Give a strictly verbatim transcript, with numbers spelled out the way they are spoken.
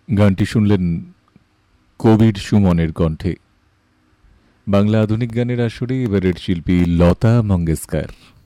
গানটি শুনলেন কবির সুমনের কণ্ঠে। বাংলা আধুনিক গানের আসরে এবারের শিল্পী লতা মঙ্গেশকর।